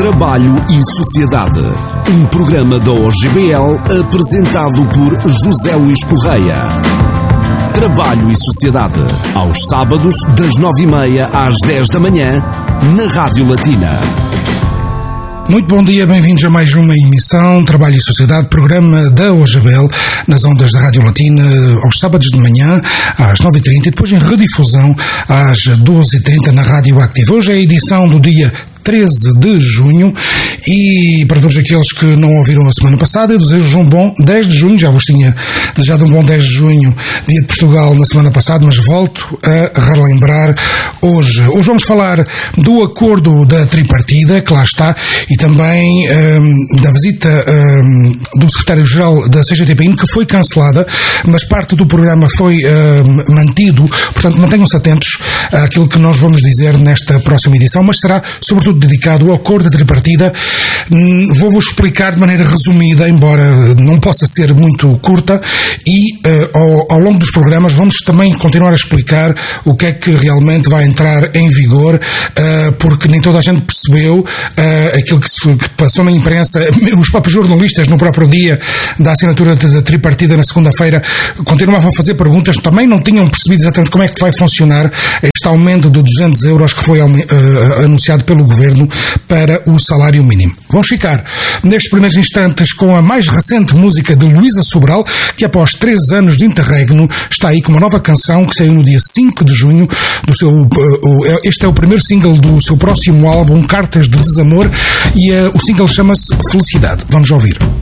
Trabalho e Sociedade. Um programa da OGBL apresentado por José Luís Correia. Trabalho e Sociedade. Aos sábados, das 9h30 às 10 da manhã, na Rádio Latina. Muito bom dia, bem-vindos a mais uma emissão Trabalho e Sociedade, programa da OGBL, nas ondas da Rádio Latina, aos sábados de manhã, às 9h30 e depois em redifusão às 12h30 na Rádio Activa. Hoje é a edição do dia 13 de junho e para todos aqueles que não ouviram a semana passada, eu desejo um bom 10 de junho, já vos tinha desejado um bom 10 de junho, dia de Portugal na semana passada, mas volto a relembrar hoje. Hoje vamos falar do acordo da tripartida, que lá está, e também da visita do secretário-geral da CGTPI, que foi cancelada, mas parte do programa foi mantido, portanto mantenham-se atentos àquilo que nós vamos dizer nesta próxima edição, mas será sobretudo dedicado ao acordo da tripartida. Vou-vos explicar de maneira resumida, embora não possa ser muito curta, e ao longo dos programas vamos também continuar a explicar o que é que realmente vai entrar em vigor, porque nem toda a gente percebeu aquilo que passou na imprensa. Os próprios jornalistas, no próprio dia da assinatura da tripartida, na segunda-feira, continuavam a fazer perguntas, também não tinham percebido exatamente como é que vai funcionar este aumento de 200 euros que foi anunciado pelo Governo para o salário mínimo. Vamos ficar nestes primeiros instantes com a mais recente música de Luísa Sobral, que após 3 anos de interregno está aí com uma nova canção que saiu no dia 5 de junho este é o primeiro single do seu próximo álbum, Cartas de Desamor, e o single chama-se Felicidade. Vamos ouvir.